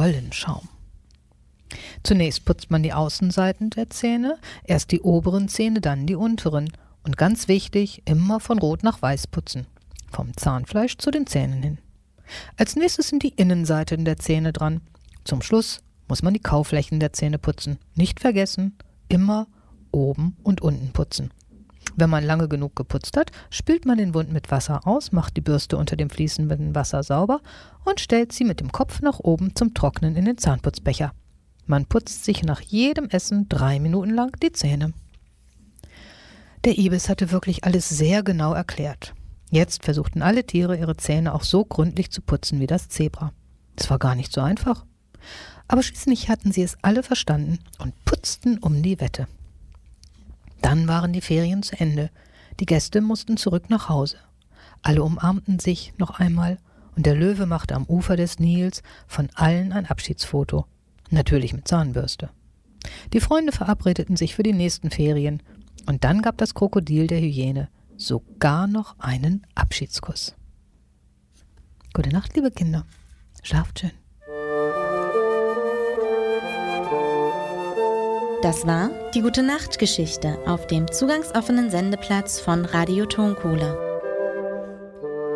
tollen Schaum. Zunächst putzt man die Außenseiten der Zähne, erst die oberen Zähne, dann die unteren. Und ganz wichtig, immer von rot nach weiß putzen. Vom Zahnfleisch zu den Zähnen hin. Als nächstes sind die Innenseiten der Zähne dran. Zum Schluss muss man die Kauflächen der Zähne putzen. Nicht vergessen, immer oben und unten putzen. Wenn man lange genug geputzt hat, spült man den Mund mit Wasser aus, macht die Bürste unter dem fließenden Wasser sauber und stellt sie mit dem Kopf nach oben zum Trocknen in den Zahnputzbecher. Man putzt sich nach jedem Essen 3 Minuten lang die Zähne. Der Ibis hatte wirklich alles sehr genau erklärt. Jetzt versuchten alle Tiere, ihre Zähne auch so gründlich zu putzen wie das Zebra. Es war gar nicht so einfach. Aber schließlich hatten sie es alle verstanden und putzten um die Wette. Dann waren die Ferien zu Ende. Die Gäste mussten zurück nach Hause. Alle umarmten sich noch einmal und der Löwe machte am Ufer des Nils von allen ein Abschiedsfoto. Natürlich mit Zahnbürste. Die Freunde verabredeten sich für die nächsten Ferien und dann gab das Krokodil der Hyäne sogar noch einen Abschiedskuss. Gute Nacht, liebe Kinder. Schlaft schön. Das war die Gute-Nacht-Geschichte auf dem zugangsoffenen Sendeplatz von Radio Tonkohle.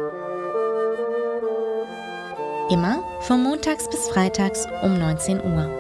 Immer von montags bis freitags um 19 Uhr.